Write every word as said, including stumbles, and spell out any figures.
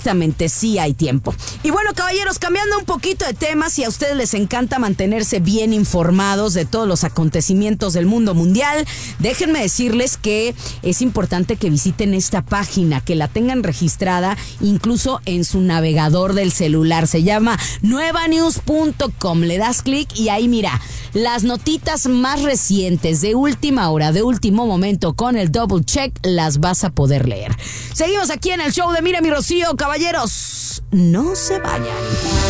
Exactamente, sí hay tiempo. Y bueno, caballeros, cambiando un poquito de tema, si a ustedes les encanta mantenerse bien informados de todos los acontecimientos del mundo mundial, déjenme decirles que es importante que visiten esta página, que la tengan registrada incluso en su navegador del celular. Se llama nueva news punto com. Le das clic y ahí mira, las notitas más recientes, de última hora, de último momento, con el double check, las vas a poder leer. Seguimos aquí en el show de Mira mi Rocío, caballeros, no se vayan.